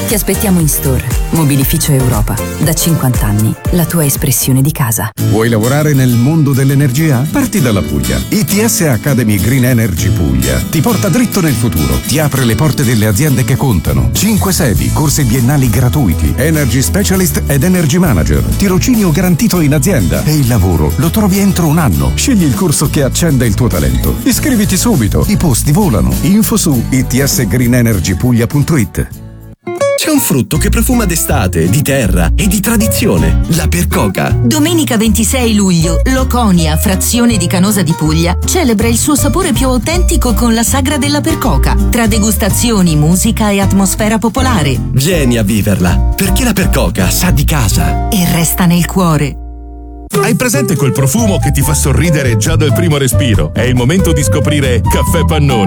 Ti aspettiamo in store. Mobilificio Europa. Da 50 anni. La tua espressione di casa. Vuoi lavorare nel mondo dell'energia? Parti dalla Puglia. ITS Academy Green Energy Puglia ti porta dritto nel futuro. Ti apre le porte delle aziende che contano. 5 sedi, corsi biennali gratuiti, Energy Specialist ed Energy Manager. Tirocinio garantito in azienda. E il lavoro lo trovi entro un anno. Scegli il corso che accende il tuo talento. Iscriviti subito. I posti volano. Info su itsgreenenergypuglia.it. C'è un frutto che profuma d'estate, di terra e di tradizione, la percoca. Domenica 26 luglio, Loconia, frazione di Canosa di Puglia, celebra il suo sapore più autentico con la sagra della percoca, tra degustazioni, musica e atmosfera popolare. Vieni a viverla, perché la percoca sa di casa. E resta nel cuore. Hai presente quel profumo che ti fa sorridere già dal primo respiro? È il momento di scoprire Caffè Pannone.